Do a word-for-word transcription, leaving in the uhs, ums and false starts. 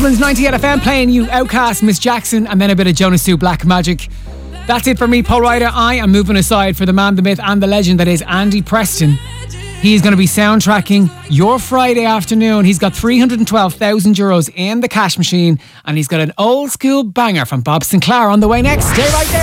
Dublин's ninety-eight F M playing you Outcast, Miss Jackson, and then a bit of Jonas Sue Black Magic. That's it for me, Paul Ryder. I am moving aside for the man, the myth, and the legend that is Andy Preston. He's going to be soundtracking your Friday afternoon. He's got three hundred twelve thousand euros in the cash machine, and he's got an old school banger from Bob Sinclair on the way next. Stay right there.